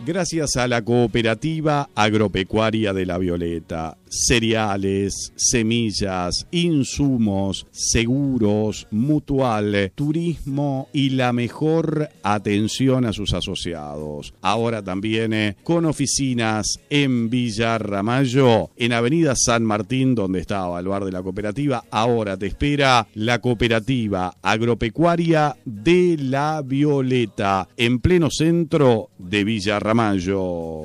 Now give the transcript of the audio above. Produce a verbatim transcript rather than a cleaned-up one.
Gracias a la Cooperativa Agropecuaria de La Violeta, cereales, semillas, insumos, seguros, mutual, turismo y la mejor atención a sus asociados. Ahora también eh, con oficinas en Villa Ramallo, en Avenida San Martín, donde estaba el bar de la cooperativa. Ahora te espera la Cooperativa Agropecuaria de La Violeta, en pleno centro de Villa Ramallo.